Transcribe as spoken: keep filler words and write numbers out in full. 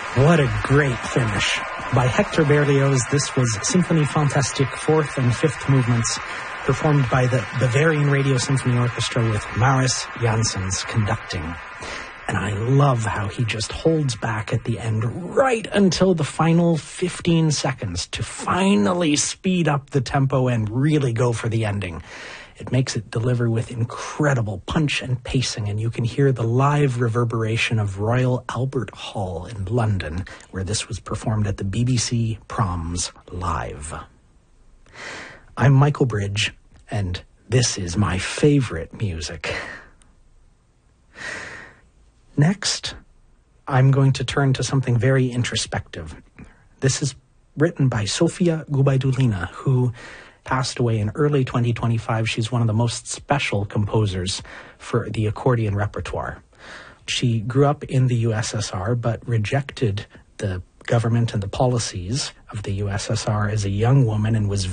What a great finish. By Hector Berlioz, this was Symphonie Fantastique fourth and fifth movements, performed by the Bavarian Radio Symphony Orchestra with Maris Janssens conducting. And I love how he just holds back at the end right until the final fifteen seconds to finally speed up the tempo and really go for the ending. It makes it deliver with incredible punch and pacing, and you can hear the live reverberation of Royal Albert Hall in London, where this was performed at the B B C Proms Live. I'm Michael Bridge, and this is my favorite music. Next, I'm going to turn to something very introspective. This is written by Sofia Gubaidulina, who passed away in early twenty twenty-five. She's one of the most special composers for the accordion repertoire. She grew up in the U S S R, but rejected the government and the policies of the U S S R as a young woman and was